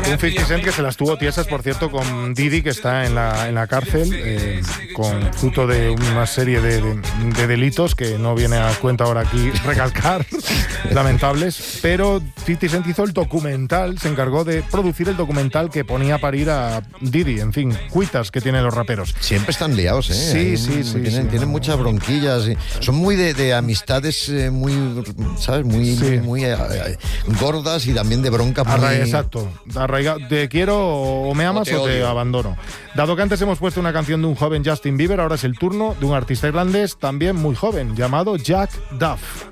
Un 50 Cent que se las tuvo tiesas, por cierto, con Diddy, que está en la cárcel, con fruto de una serie de delitos que no viene a cuenta ahora aquí recalcar, lamentables. Pero 50 Cent hizo el documental, se encargó de producir el documental que ponía a parir a Diddy. En fin, cuitas que tienen los raperos. Siempre están liados, ¿eh? Sí. Tienen muchas bronquillas. Son muy de amistades muy, ¿sabes? Muy gordas y también de bronca muy... Exacto. Te quiero o me amas o te abandono. Dado que antes hemos puesto una canción de un joven Justin Bieber, ahora es el turno de un artista irlandés también muy joven, llamado Jack Duff.